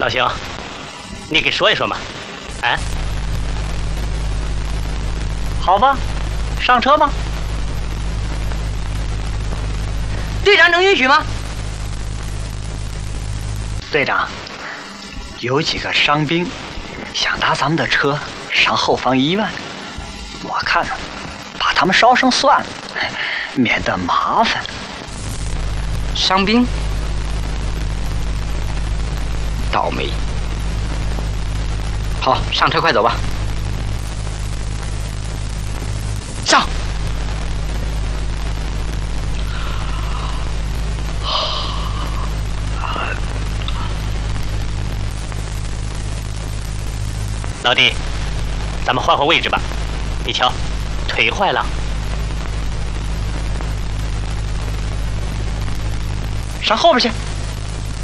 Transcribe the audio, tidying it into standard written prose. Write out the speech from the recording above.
老兄，你给说一说嘛？啊？ 好吧，上车吧。 队长能允许吗？ 队长，有几个伤兵想搭咱们的车上后方医院，我看把他们捎上算了，免得麻烦。 伤兵，倒霉。好，上车，快走吧。上。 老弟，咱们换换位置吧。你瞧，腿坏了。 上后边去。